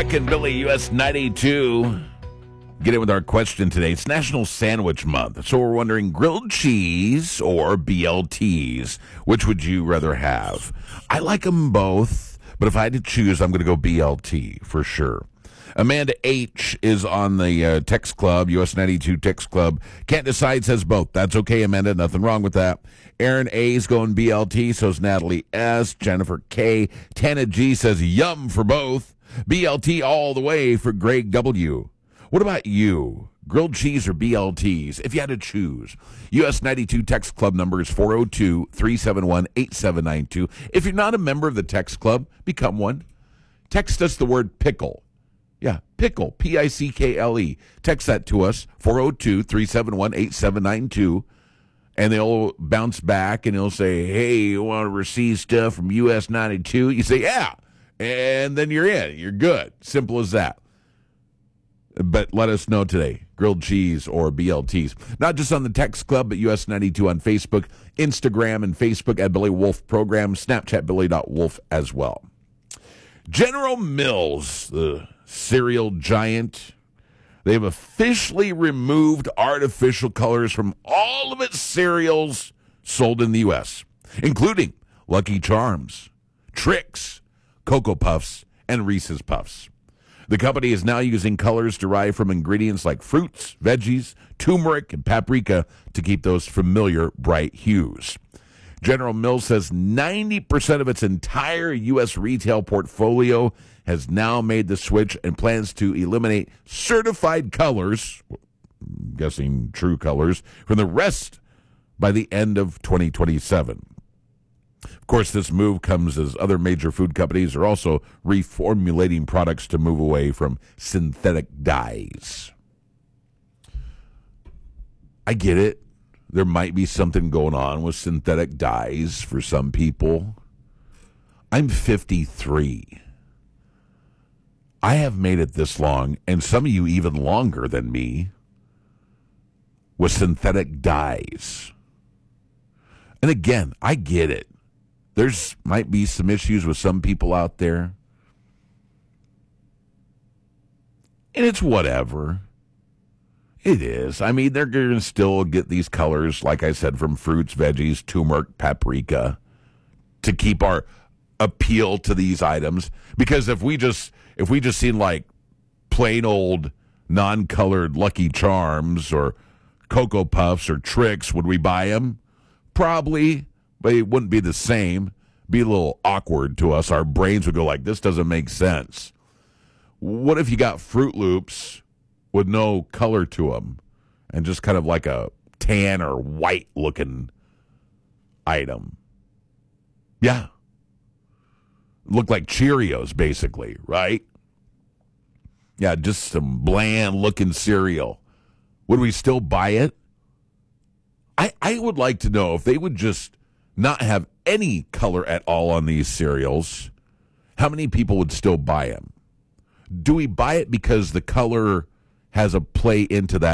Chuck and Billy, US 92. Get in with our question today. It's National Sandwich Month, so we're wondering grilled cheese or BLTs. Which would you rather have? I like them both, but if I had to choose, I'm going to go BLT for sure. Amanda H. is on the text club, US 92 text club. Can't decide, says both. That's okay, Amanda. Nothing wrong with that. Aaron A. is going BLT, so is Natalie S. Jennifer K. Tana G. says yum for both. BLT all the way for Greg W. What about you? Grilled cheese or BLTs? If you had to choose. US 92 text club number is 402-371-8792. If you're not a member of the text club, become one. Text us the word pickle. Yeah, pickle, P-I-C-K-L-E. Text that to us, 402-371-8792, and they'll bounce back and they'll say, hey, you want to receive stuff from US 92? You say, yeah, and then you're in. You're good. Simple as that. But let us know today, grilled cheese or BLTs. Not just on the text club, but US 92 on Facebook, Instagram and Facebook at Billy Wolf Program, Snapchat Billy.Wolf as well. General Mills, the cereal giant, they've officially removed artificial colors from all of its cereals sold in the U.S., including Lucky Charms, Trix, Cocoa Puffs, and Reese's Puffs. The company is now using colors derived from ingredients like fruits, veggies, turmeric, and paprika to keep those familiar bright hues. General Mills says 90% of its entire U.S. retail portfolio has now made the switch and plans to eliminate certified colors, I'm guessing true colors, from the rest by the end of 2027. Of course, this move comes as other major food companies are also reformulating products to move away from synthetic dyes. I get it. There might be something going on with synthetic dyes for some people. I'm 53. I have made it this long, and some of you even longer than me, with synthetic dyes. And again, I get it. There's might be some issues with some people out there. And it's whatever. It is. I mean, they're going to still get these colors, like I said, from fruits, veggies, turmeric, paprika, to keep our appeal to these items. Because if we just seen like plain old non-colored Lucky Charms or Cocoa Puffs or Trix, would we buy them? Probably, but it wouldn't be the same. Be a little awkward to us. Our brains would go like, this doesn't make sense. What if you got Fruit Loops with no color to them and just kind of like a tan or white looking item? Yeah. Look like Cheerios, basically, right? Yeah, just some bland looking cereal. Would we still buy it? I would like to know if they would just not have any color at all on these cereals, how many people would still buy them? Do we buy it because the color has a play into that